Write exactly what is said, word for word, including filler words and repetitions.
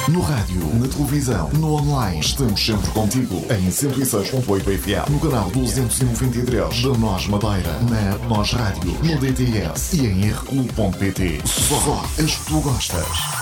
No rádio, na televisão, no online, estamos sempre contigo. Em cento e seis ponto oito F M, no canal duzentos e noventa e três da Nós Madeira, na Nós Rádio, no D T S e em r u ponto p t. Só as que tu gostas.